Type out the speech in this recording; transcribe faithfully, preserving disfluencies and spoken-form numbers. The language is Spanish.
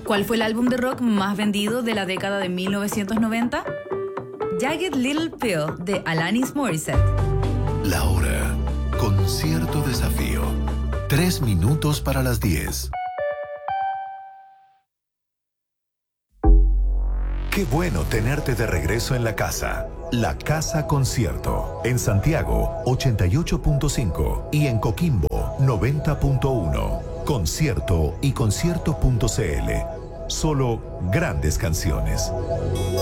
¿Cuál fue el álbum de rock más vendido de la década de mil novecientos noventa? Jagged Little Pill de Alanis Morissette. La hora con cierto desafío. Tres minutos para las diez. Qué bueno tenerte de regreso en la casa. La Casa Concierto. En Santiago, ochenta y ocho punto cinco. Y en Coquimbo, noventa punto uno. Concierto y concierto punto c l. Solo grandes canciones.